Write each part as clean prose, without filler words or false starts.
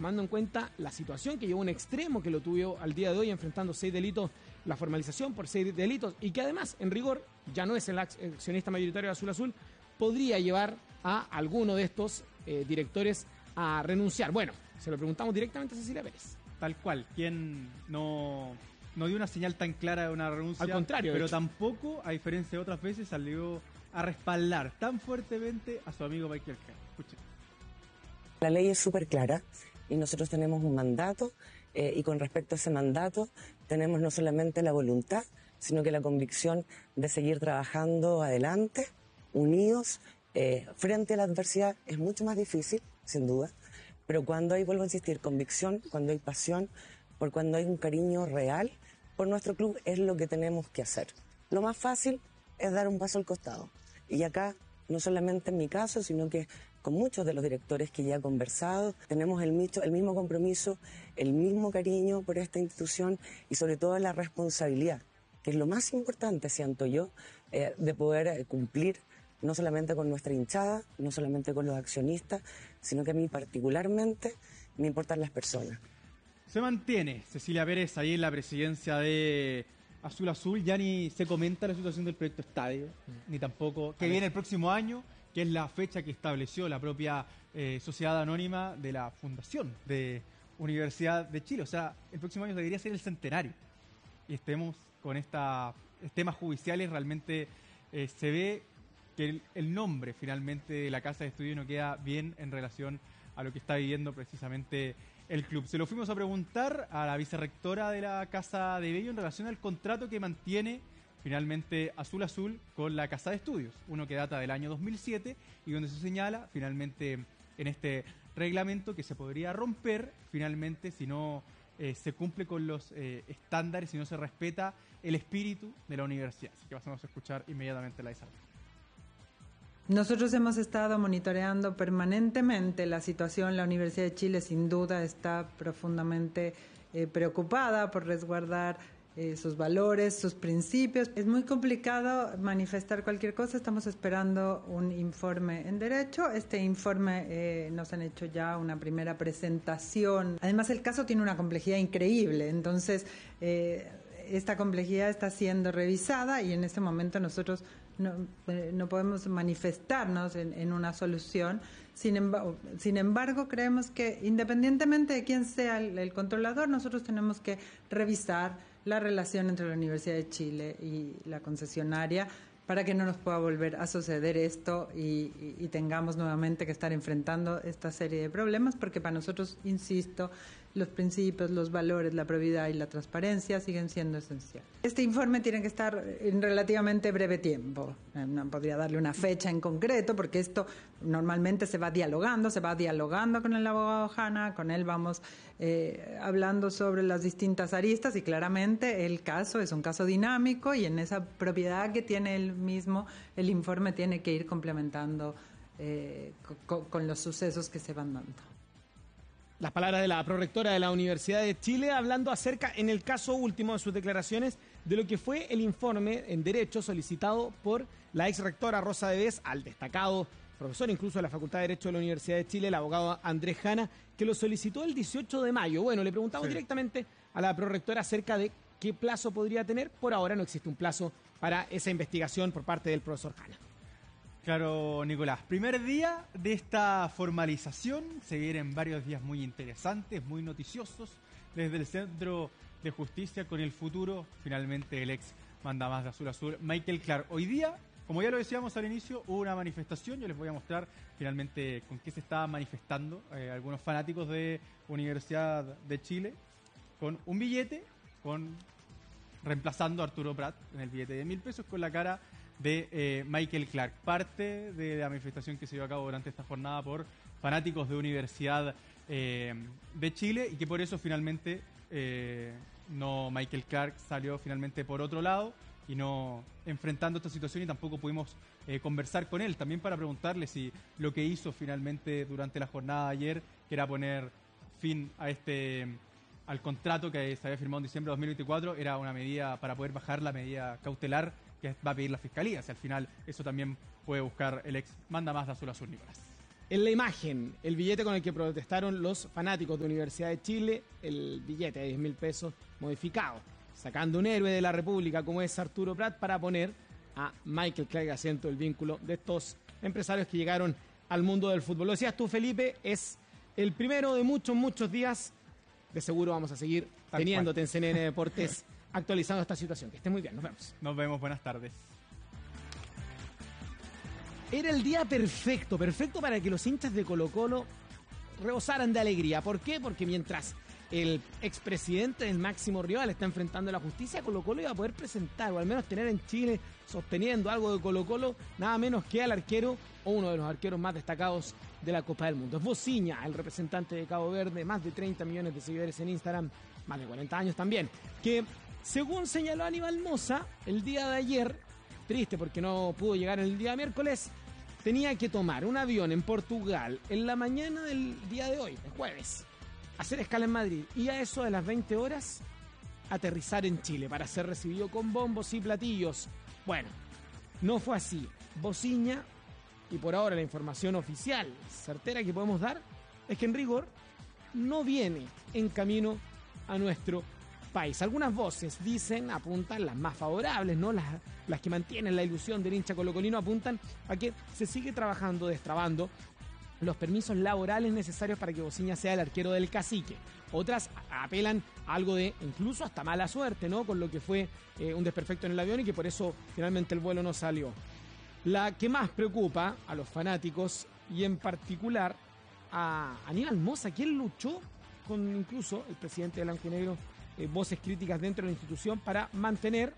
tomando en cuenta la situación que llevó un extremo que lo tuvo al día de hoy enfrentando 6 delitos, la formalización por 6 delitos y que además, en rigor, ya no es el accionista mayoritario de Azul Azul, podría llevar a alguno de estos directores a renunciar. Bueno, se lo preguntamos directamente a Cecilia Pérez. Tal cual, quien no dio una señal tan clara de una renuncia. Al contrario, pero tampoco, a diferencia de otras veces, salió a respaldar tan fuertemente a su amigo Michael Clark. Escuchen. La ley es súper clara y nosotros tenemos un mandato y con respecto a ese mandato tenemos no solamente la voluntad, sino que la convicción de seguir trabajando adelante, unidos, frente a la adversidad. Es mucho más difícil, sin duda, pero cuando hay, vuelvo a insistir, convicción, cuando hay pasión, cuando hay un cariño real por nuestro club, es lo que tenemos que hacer. Lo más fácil es dar un paso al costado. Y acá, no solamente en mi caso, sino que con muchos de los directores que ya he conversado, tenemos el mismo compromiso, el mismo cariño por esta institución y sobre todo la responsabilidad, que es lo más importante, siento yo, de poder cumplir no solamente con nuestra hinchada, no solamente con los accionistas, sino que a mí particularmente me importan las personas. Se mantiene Cecilia Pérez ahí en la presidencia de Azul Azul. Ya ni se comenta la situación del proyecto Estadio, ni tampoco que viene el próximo año, que es la fecha que estableció la propia Sociedad Anónima de la Fundación de Universidad de Chile. O sea, el próximo año debería ser el centenario. Y estemos con estos temas judiciales, realmente se ve que el nombre finalmente de la Casa de Estudio no queda bien en relación a lo que está viviendo precisamente el club. Se lo fuimos a preguntar a la vicerrectora de la Casa de Bello en relación al contrato que mantiene finalmente Azul Azul con la Casa de Estudios, uno que data del año 2007 y donde se señala finalmente en este reglamento que se podría romper finalmente si no se cumple con los estándares, si no se respeta el espíritu de la universidad. Así que pasamos a escuchar inmediatamente la vicerrectora. Nosotros hemos estado monitoreando permanentemente la situación. La Universidad de Chile sin duda está profundamente preocupada por resguardar sus valores, sus principios. Es muy complicado manifestar cualquier cosa. Estamos esperando un informe en derecho. Este informe nos han hecho ya una primera presentación. Además, el caso tiene una complejidad increíble. Entonces, esta complejidad está siendo revisada y en este momento nosotros no podemos manifestarnos en una solución. Sin embargo, creemos que independientemente de quién sea el controlador, nosotros tenemos que revisar la relación entre la Universidad de Chile y la concesionaria para que no nos pueda volver a suceder esto y tengamos nuevamente que estar enfrentando esta serie de problemas, porque para nosotros, insisto, los principios, los valores, la probidad y la transparencia siguen siendo esenciales. Este informe tiene que estar en relativamente breve tiempo. No podría darle una fecha en concreto, porque esto normalmente se va dialogando con el abogado Hanna, con él vamos hablando sobre las distintas aristas y claramente el caso es un caso dinámico y en esa propiedad que tiene él mismo, el informe tiene que ir complementando con los sucesos que se van dando. Las palabras de la prorectora de la Universidad de Chile hablando acerca, en el caso último de sus declaraciones, de lo que fue el informe en Derecho solicitado por la ex rectora Rosa de Bes al destacado profesor incluso de la Facultad de Derecho de la Universidad de Chile, el abogado Andrés Hanna, que lo solicitó el 18 de mayo. Bueno, le preguntamos directamente a la prorectora acerca de qué plazo podría tener. Por ahora no existe un plazo para esa investigación por parte del profesor Hanna. Claro, Nicolás. Primer día de esta formalización. Se vienen varios días muy interesantes, muy noticiosos desde el Centro de Justicia con el futuro, finalmente, el ex mandamás de Azul Azul, Michael Clark. Hoy día, como ya lo decíamos al inicio, hubo una manifestación. Yo les voy a mostrar finalmente con qué se estaban manifestando algunos fanáticos de Universidad de Chile con un billete, reemplazando a Arturo Prat en el billete de 1.000 pesos con la cara de Michael Clark, parte de la manifestación que se llevó a cabo durante esta jornada por fanáticos de Universidad de Chile y que por eso finalmente Michael Clark salió finalmente por otro lado y no enfrentando esta situación y tampoco pudimos conversar con él, también para preguntarle si lo que hizo finalmente durante la jornada de ayer, que era poner fin a al contrato que se había firmado en diciembre de 2024, era una medida para poder bajar la medida cautelar que va a pedir la Fiscalía. Si al final eso también puede buscar el ex mandamás de Azul Azul, Nicolás. En la imagen, el billete con el que protestaron los fanáticos de Universidad de Chile, el billete de 10.000 pesos modificado, sacando un héroe de la República como es Arturo Prat para poner a Michael Craig Asiento, el vínculo de estos empresarios que llegaron al mundo del fútbol. Lo decías tú, Felipe, es el primero de muchos días. De seguro vamos a seguir teniéndote en CNN Deportes actualizando esta situación. Que esté muy bien, nos vemos. Nos vemos, buenas tardes. Era el día perfecto para que los hinchas de Colo-Colo rebosaran de alegría. ¿Por qué? Porque mientras el expresidente del máximo rival está enfrentando a la justicia, Colo-Colo iba a poder presentar, o al menos tener en Chile sosteniendo algo de Colo-Colo, nada menos que al arquero, o uno de los arqueros más destacados de la Copa del Mundo. Es Bociña, el representante de Cabo Verde, más de 30 millones de seguidores en Instagram, más de 40 años también, que según señaló Aníbal Mosa, el día de ayer, triste porque no pudo llegar el día miércoles, tenía que tomar un avión en Portugal en la mañana del día de hoy, el jueves, hacer escala en Madrid y a eso de las 20 horas aterrizar en Chile para ser recibido con bombos y platillos. Bueno, no fue así. Bociña, y por ahora la información oficial certera que podemos dar, es que en rigor no viene en camino a nuestro país. Algunas voces dicen, apuntan, las más favorables, ¿no? Las que mantienen la ilusión del hincha colocolino, apuntan a que se sigue trabajando, destrabando los permisos laborales necesarios para que Bociña sea el arquero del Cacique. Otras apelan a algo de incluso hasta mala suerte, ¿no? Con lo que fue un desperfecto en el avión y que por eso finalmente el vuelo no salió. La que más preocupa a los fanáticos y en particular a Aníbal Mosa, quien luchó con incluso el presidente de Blanco y Negro, voces críticas dentro de la institución para mantener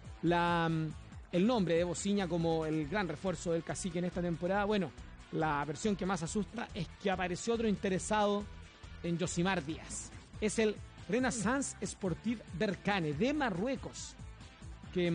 el nombre de Bociña como el gran refuerzo del Cacique en esta temporada. Bueno, la versión que más asusta es que apareció otro interesado en Josimar Díaz. Es el Renaissance Sportive Berkane de Marruecos, que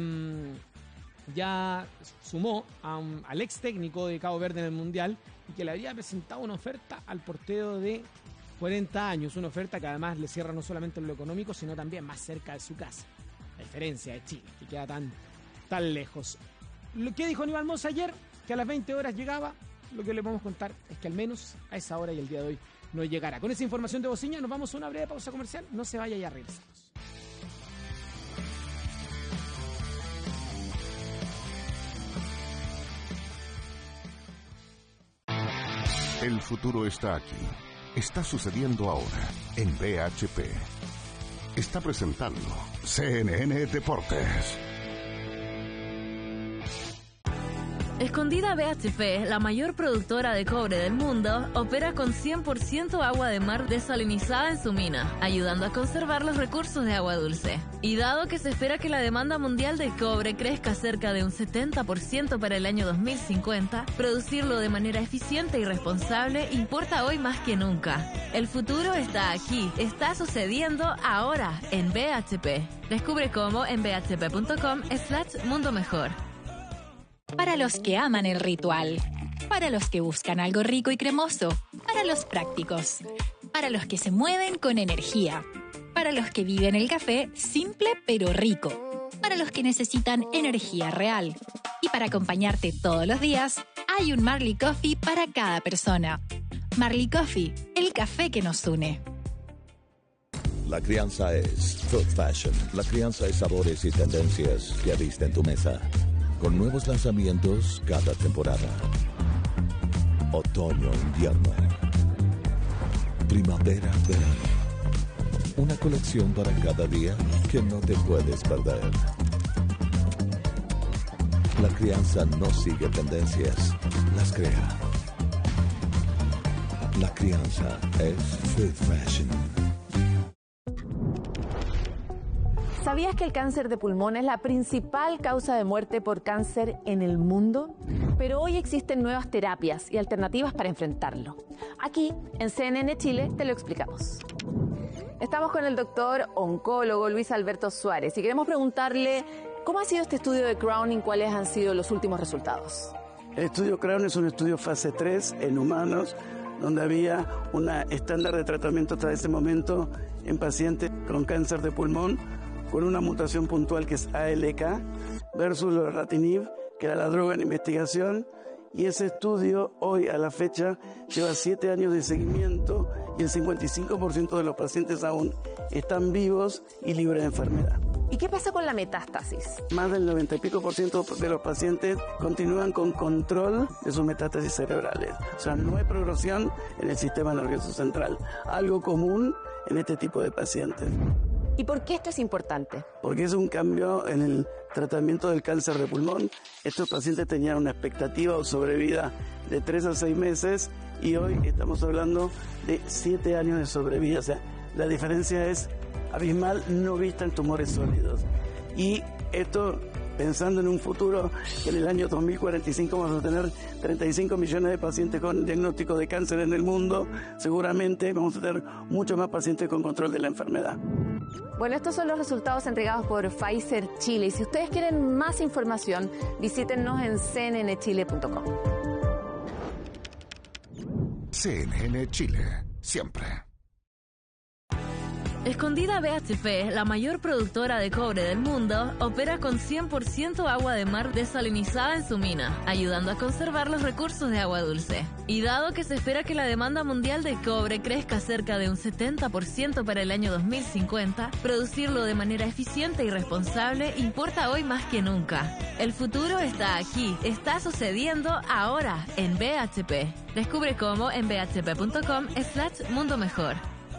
ya sumó al ex técnico de Cabo Verde en el Mundial y que le había presentado una oferta al portero de 40 años, una oferta que además le cierra no solamente en lo económico, sino también más cerca de su casa, a diferencia de Chile, que queda tan lejos. Lo que dijo Aníbal Mosa ayer, que a las 20 horas llegaba. Lo que le podemos contar es que al menos a esa hora y el día de hoy no llegará. Con esa información de Bociña nos vamos a una breve pausa comercial. No se vaya, ya regresamos. El futuro está aquí. Está sucediendo ahora en BHP. Está presentando CNN Deportes. Escondida BHP, la mayor productora de cobre del mundo, opera con 100% agua de mar desalinizada en su mina, ayudando a conservar los recursos de agua dulce. Y dado que se espera que la demanda mundial de cobre crezca cerca de un 70% para el año 2050, producirlo de manera eficiente y responsable importa hoy más que nunca. El futuro está aquí, está sucediendo ahora en BHP. Descubre cómo en bhp.com/mundo mejor. Para los que aman el ritual, para los que buscan algo rico y cremoso, para los prácticos, para los que se mueven con energía, para los que viven el café simple pero rico, para los que necesitan energía real. Y para acompañarte todos los días, hay un Marley Coffee para cada persona. Marley Coffee, el café que nos une. La crianza es food fashion. La crianza es sabores y tendencias que viste en tu mesa. Con nuevos lanzamientos cada temporada. Otoño, invierno. Primavera, verano. Una colección para cada día que no te puedes perder. La crianza no sigue tendencias, las crea. La crianza es food fashion. ¿Sabías que el cáncer de pulmón es la principal causa de muerte por cáncer en el mundo? Pero hoy existen nuevas terapias y alternativas para enfrentarlo. Aquí, en CNN Chile, te lo explicamos. Estamos con el doctor oncólogo Luis Alberto Suárez y queremos preguntarle cómo ha sido este estudio de Crown y cuáles han sido los últimos resultados. El estudio Crown es un estudio fase 3 en humanos, donde había un estándar de tratamiento hasta ese momento en pacientes con cáncer de pulmón, con una mutación puntual que es ALK, versus lorlatinib, que era la droga en investigación, Y ese estudio, hoy a la fecha, lleva 7 años de seguimiento y el 55% de los pacientes aún están vivos y libres de enfermedad. ¿Y qué pasa con la metástasis? Más del 90 y pico por ciento de los pacientes continúan con control de sus metástasis cerebrales. O sea, no hay progresión en el sistema nervioso central, algo común en este tipo de pacientes. ¿Y por qué esto es importante? Porque es un cambio en el tratamiento del cáncer de pulmón. Estos pacientes tenían una expectativa o sobrevida de 3 a 6 meses y hoy estamos hablando de 7 años de sobrevida. O sea, la diferencia es abismal, no vista en tumores sólidos. Y esto, pensando en un futuro, que en el año 2045 vamos a tener 35 millones de pacientes con diagnóstico de cáncer en el mundo, seguramente vamos a tener muchos más pacientes con control de la enfermedad. Bueno, estos son los resultados entregados por Pfizer Chile. Y si ustedes quieren más información, visítennos en cnnchile.com. CNN Chile, siempre. Escondida BHP, la mayor productora de cobre del mundo, opera con 100% agua de mar desalinizada en su mina, ayudando a conservar los recursos de agua dulce. Y dado que se espera que la demanda mundial de cobre crezca cerca de un 70% para el año 2050, producirlo de manera eficiente y responsable importa hoy más que nunca. El futuro está aquí, está sucediendo ahora en BHP. Descubre cómo en bhp.com/mundo mejor.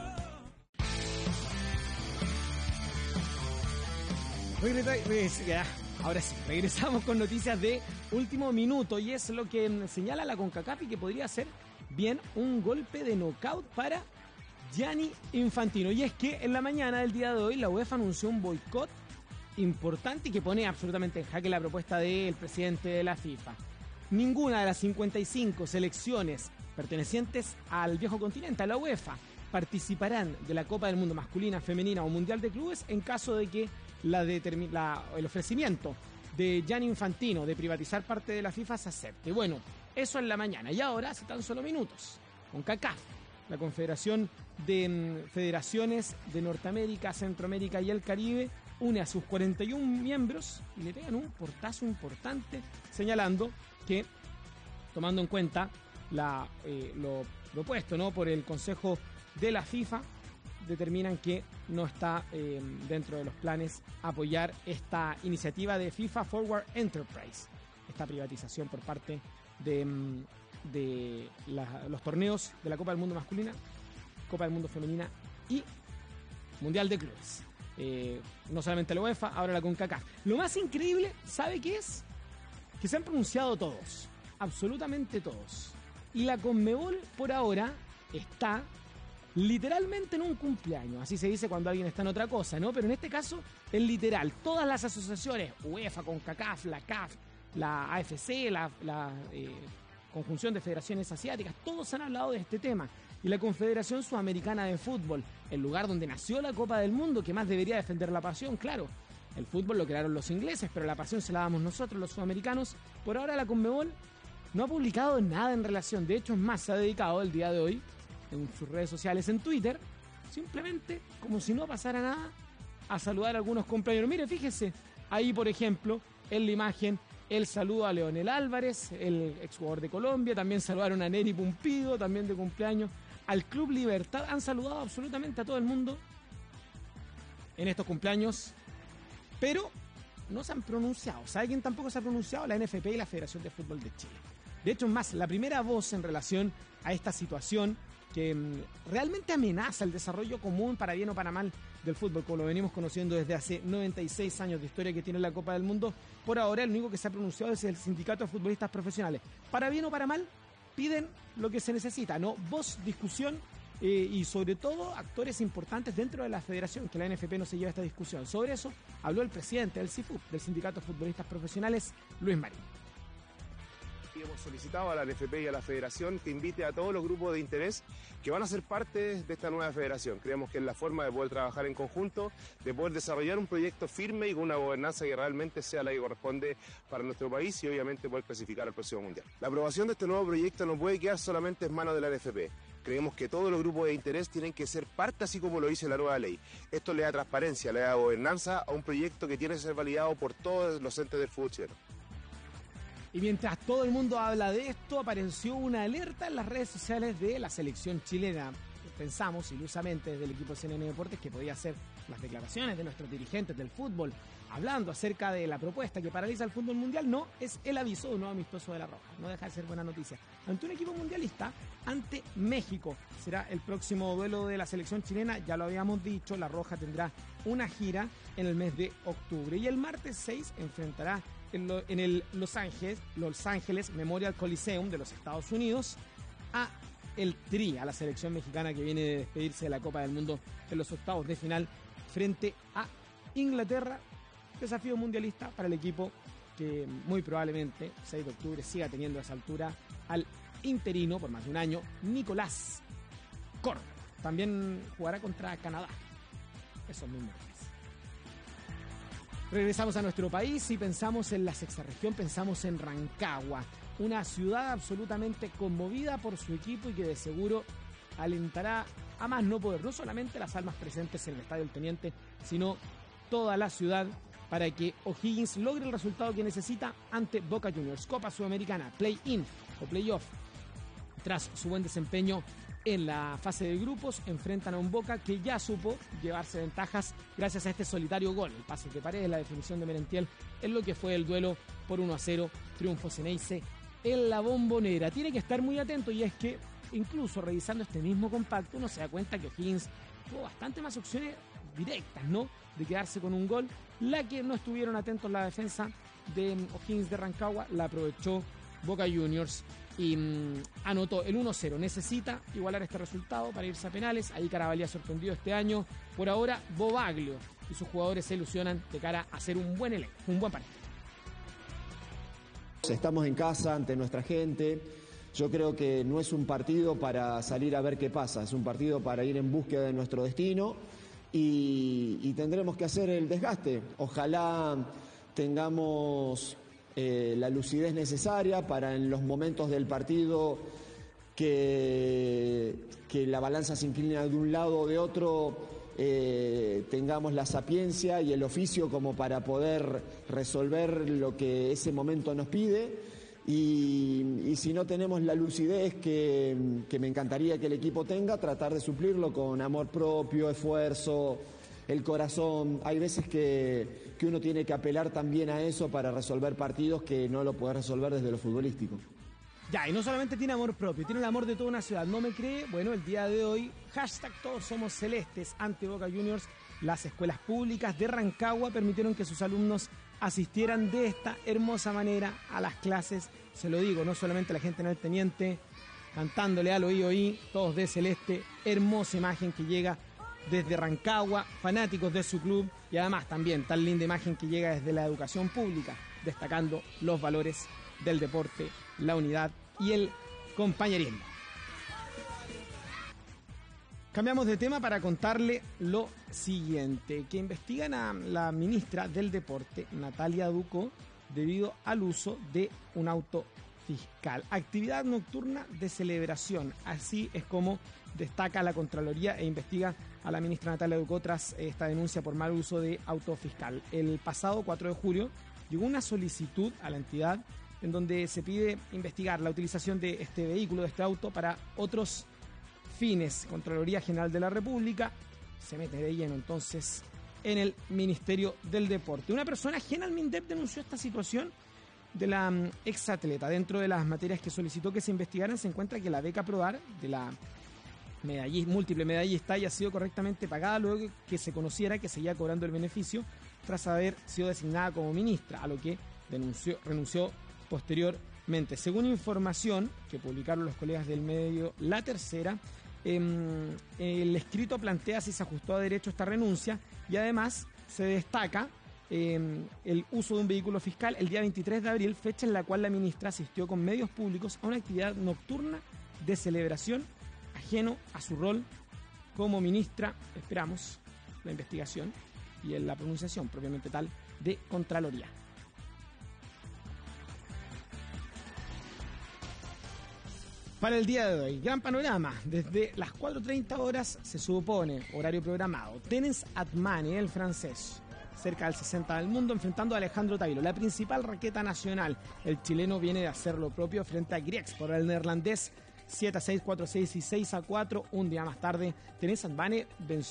Ahora sí, regresamos con noticias de último minuto y es lo que señala la CONCACAF y que podría ser bien un golpe de knockout para Gianni Infantino. Y es que en la mañana del día de hoy la UEFA anunció un boicot importante y que pone absolutamente en jaque la propuesta del presidente de la FIFA. Ninguna de las 55 selecciones pertenecientes al viejo continente, a la UEFA, participarán de la Copa del Mundo masculina, femenina o Mundial de Clubes en caso de que el ofrecimiento de Gianni Infantino de privatizar parte de la FIFA se acepte. Bueno, eso en la mañana. Y ahora, hace tan solo minutos, CONCACAF, la Confederación de Federaciones de Norteamérica, Centroamérica y el Caribe, une a sus 41 miembros y le pegan un portazo importante, señalando que, tomando en cuenta lo propuesto, ¿no?, por el Consejo de la FIFA, determinan que no está dentro de los planes apoyar esta iniciativa de FIFA Forward Enterprise, esta privatización por parte de los torneos de la Copa del Mundo masculina, Copa del Mundo femenina y Mundial de Clubes. No solamente la UEFA, ahora la CONCACAF. Lo más increíble, ¿sabe qué es? Que se han pronunciado todos, absolutamente todos. Y la CONMEBOL por ahora está literalmente en un cumpleaños, así se dice cuando alguien está en otra cosa, ¿no? Pero en este caso es literal. Todas las asociaciones, UEFA, CONCACAF, la CAF, la AFC, la Conjunción de Federaciones Asiáticas, todos han hablado de este tema. Y la Confederación Sudamericana de Fútbol, el lugar donde nació la Copa del Mundo, que más debería defender la pasión, claro. El fútbol lo crearon los ingleses, pero la pasión se la damos nosotros, los sudamericanos. Por ahora la CONMEBOL no ha publicado nada en relación. De hecho, es más, se ha dedicado el día de hoy en sus redes sociales, en Twitter, simplemente, como si no pasara nada, a saludar a algunos compañeros. Mire, fíjese, ahí por ejemplo, en la imagen, el saludo a Leonel Álvarez, el exjugador de Colombia, también saludaron a Neri Pumpido, también de cumpleaños, al Club Libertad, han saludado absolutamente a todo el mundo en estos cumpleaños, pero no se han pronunciado. ¿Sabe quién tampoco se ha pronunciado? La NFP y la Federación de Fútbol de Chile. De hecho, es más, la primera voz en relación a esta situación que realmente amenaza el desarrollo común, para bien o para mal, del fútbol, como lo venimos conociendo desde hace 96 años de historia que tiene la Copa del Mundo. Por ahora, el único que se ha pronunciado es el Sindicato de Futbolistas Profesionales. Para bien o para mal, piden lo que se necesita, ¿no? Voz, discusión y sobre todo actores importantes dentro de la federación, que la NFP no se lleva esta discusión. Sobre eso habló el presidente del CIFUP, del Sindicato de Futbolistas Profesionales, Luis Marín. Y hemos solicitado a la NFP y a la Federación que invite a todos los grupos de interés que van a ser parte de esta nueva federación. Creemos que es la forma de poder trabajar en conjunto, de poder desarrollar un proyecto firme y con una gobernanza que realmente sea la que corresponde para nuestro país y obviamente poder clasificar al próximo Mundial. La aprobación de este nuevo proyecto no puede quedar solamente en manos de la NFP. Creemos que todos los grupos de interés tienen que ser parte, así como lo dice la nueva ley. Esto le da transparencia, le da gobernanza a un proyecto que tiene que ser validado por todos los entes del fútbol chileno. Y mientras todo el mundo habla de esto, apareció una alerta en las redes sociales de la selección chilena. Pensamos ilusamente desde el equipo CNN Deportes que podía ser las declaraciones de nuestros dirigentes del fútbol hablando acerca de la propuesta que paraliza el fútbol mundial. No, es el aviso de un nuevo amistoso de la Roja. No deja de ser buena noticia. Ante un equipo mundialista, ante México. Será el próximo duelo de la selección chilena. Ya lo habíamos dicho, la Roja tendrá una gira en el mes de octubre. Y el martes 6 enfrentará en el Los Ángeles Memorial Coliseum de los Estados Unidos a el Tri, a la selección mexicana que viene de despedirse de la Copa del Mundo en los octavos de final frente a Inglaterra. Desafío mundialista para el equipo que muy probablemente 6 de octubre siga teniendo a esa altura al interino por más de un año, Nicolás Córdoba. También jugará contra Canadá esos mismos días. Regresamos a nuestro país y pensamos en la sexta región, pensamos en Rancagua, una ciudad absolutamente conmovida por su equipo y que de seguro alentará a más no poder, no solamente las almas presentes en el Estadio del Teniente, sino toda la ciudad para que O'Higgins logre el resultado que necesita ante Boca Juniors. Copa Sudamericana, play-in o play-off. Tras su buen desempeño en la fase de grupos, enfrentan a un Boca que ya supo llevarse ventajas gracias a este solitario gol. El pase de Paredes, la definición de Merentiel, en lo que fue el duelo por 1-0, triunfo Ceneice en la Bombonera. Tiene que estar muy atento, y es que incluso revisando este mismo compacto uno se da cuenta que O'Higgins tuvo bastante más opciones directas, ¿no?, de quedarse con un gol. La que no estuvieron atentos la defensa de O'Higgins de Rancagua la aprovechó Boca Juniors y anotó el 1-0. Necesita igualar este resultado para irse a penales. Ahí Carabalí ha sorprendido este año. Por ahora, Bobaglio y sus jugadores se ilusionan de cara a hacer un buen elenco, un buen partido. Estamos en casa ante nuestra gente. Yo creo que no es un partido para salir a ver qué pasa, es un partido para ir en búsqueda de nuestro destino y tendremos que hacer el desgaste. Ojalá tengamos la lucidez necesaria para en los momentos del partido que la balanza se inclina de un lado o de otro, tengamos la sapiencia y el oficio como para poder resolver lo que ese momento nos pide. Y si no tenemos la lucidez que me encantaría que el equipo tenga, tratar de suplirlo con amor propio, esfuerzo, el corazón. Hay veces que uno tiene que apelar también a eso para resolver partidos que no lo puede resolver desde lo futbolístico. Ya, y no solamente tiene amor propio, tiene el amor de toda una ciudad. ¿No me cree? Bueno, el día de hoy, #todos somos celestes ante Boca Juniors. Las escuelas públicas de Rancagua permitieron que sus alumnos asistieran de esta hermosa manera a las clases. Se lo digo, no solamente la gente en el Teniente, cantándole al oí, todos de celeste. Hermosa imagen que llega desde Rancagua, fanáticos de su club, y además también tan linda imagen que llega desde la educación pública, destacando los valores del deporte, la unidad y el compañerismo. Cambiamos de tema para contarle lo siguiente, que investigan a la ministra del Deporte, Natalia Ducó, debido al uso de un auto fiscal. Actividad nocturna de celebración, así es como destaca la Contraloría e investiga a la ministra Natalia Ducó tras esta denuncia por mal uso de auto fiscal. El pasado 4 de julio llegó una solicitud a la entidad en donde se pide investigar la utilización de este vehículo, de este auto, para otros fines. Contraloría General de la República se mete de lleno entonces en el Ministerio del Deporte. Una persona ajena al MINDEP denunció esta situación de la exatleta. Dentro de las materias que solicitó que se investigaran se encuentra que la beca PRODAR de la múltiple medallista haya sido correctamente pagada luego que se conociera que seguía cobrando el beneficio tras haber sido designada como ministra, a lo que renunció posteriormente. Según información que publicaron los colegas del medio La Tercera, el escrito plantea si se ajustó a derecho esta renuncia, y además se destaca el uso de un vehículo fiscal el día 23 de abril, fecha en la cual la ministra asistió con medios públicos a una actividad nocturna de celebración ajeno a su rol como ministra. Esperamos la investigación y en la pronunciación propiamente tal de Contraloría. Para el día de hoy, gran panorama. Desde las 4:30 horas se supone, horario programado. Tennis Atmani, el francés, cerca del 60 del mundo, enfrentando a Alejandro Tailo, la principal raqueta nacional. El chileno viene de hacer lo propio frente a Griegs por el neerlandés 7-6, 4-6 y 6-4. Un día más tarde, Tenez Van venció